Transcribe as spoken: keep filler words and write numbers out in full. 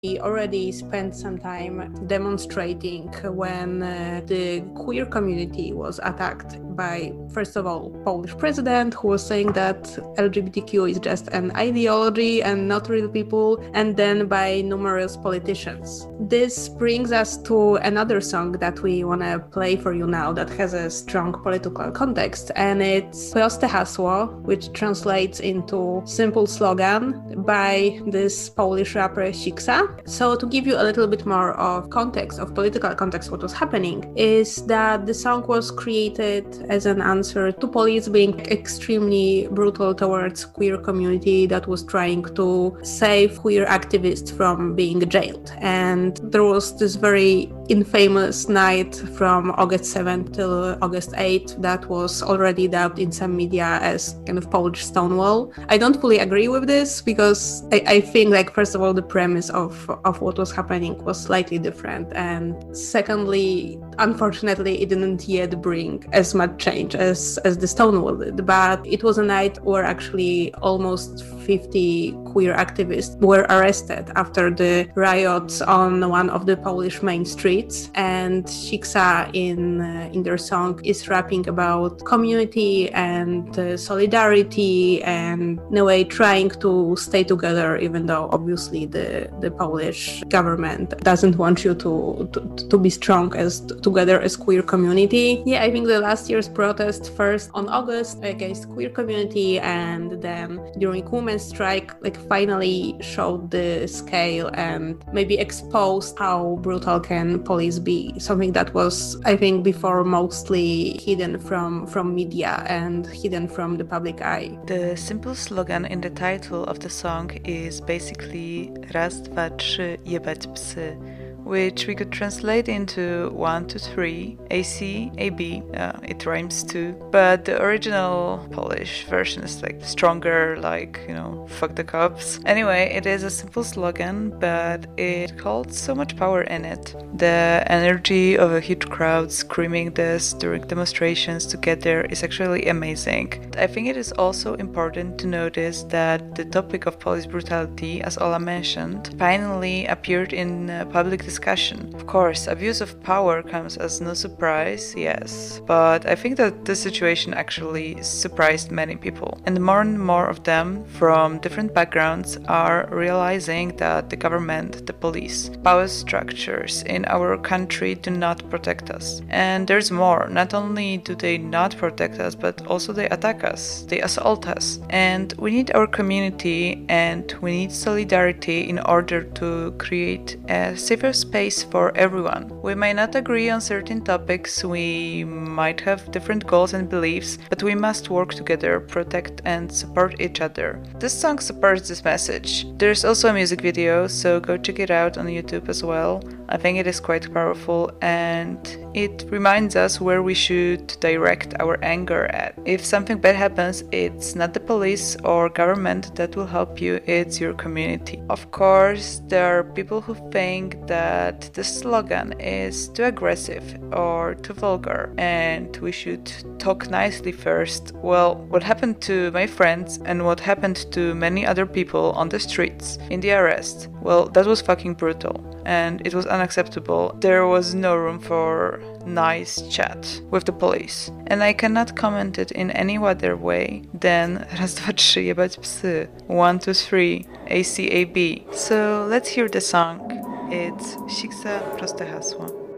We already spent some time demonstrating when uh, the queer community was attacked by, first of all, Polish president who was saying that L G B T Q is just an ideology and not real people, and then by numerous politicians. This brings us to another song that we want to play for you now that has a strong political context, and it's Proste Hasło, which translates into simple slogan by this Polish rapper Siksa. So to give you a little bit more of context, of political context, what was happening is that the song was created as an answer to police being extremely brutal towards queer community that was trying to save queer activists from being jailed. And there was this very infamous night from August seventh till August eighth that was already dubbed in some media as kind of Polish Stonewall. I don't fully agree with this because I, I think, like, first of all, the premise of, of what was happening was slightly different. And secondly, unfortunately, it didn't yet bring as much change as, as the Stonewall did. But it was a night where actually almost fifty queer activists were arrested after the riots on one of the Polish main streets. And Siksa in uh, in their song is rapping about community and uh, solidarity and in a way trying to stay together, even though obviously the, the Polish government doesn't want you to, to, to be strong as together as queer community. Yeah, I think the last year's protest, first on August against queer community and then during women's strike, like finally showed the scale and maybe exposed how brutal can police be, something that was, I think, before mostly hidden from from media and hidden from the public eye. The simple slogan in the title of the song is basically raz, dwa, trzy, jebać psy, which we could translate into one, two, three, A C, A B. Uh, it rhymes too. But the original Polish version is like stronger, like, you know, fuck the cops. Anyway, it is a simple slogan, but it holds so much power in it. The energy of a huge crowd screaming this during demonstrations together is actually amazing. I think it is also important to notice that the topic of police brutality, as Ola mentioned, finally appeared in uh, public discussion. Of course, abuse of power comes as no surprise, yes, but I think that the situation actually surprised many people. And more and more of them from different backgrounds are realizing that the government, the police, power structures in our country do not protect us. And there's more. Not only do they not protect us, but also they attack us, they assault us. And we need our community and we need solidarity in order to create a safer space for everyone. We may not agree on certain topics, we might have different goals and beliefs, but we must work together, protect and support each other. This song supports this message. There's also a music video, so go check it out on YouTube as well. I think it is quite powerful and it reminds us where we should direct our anger at. If something bad happens, it's not the police or government that will help you, it's your community. Of course, there are people who think that the slogan is too aggressive or too vulgar and we should talk nicely first. Well, what happened to my friends and what happened to many other people on the streets in the arrest, well, that was fucking brutal and it was unacceptable. There was no room for nice chat with the police. And I cannot comment it in any other way than raz, dwa, trzy, jebać psy, one, two, three, A C A B. So let's hear the song. It's Siksa, Proste Hasło.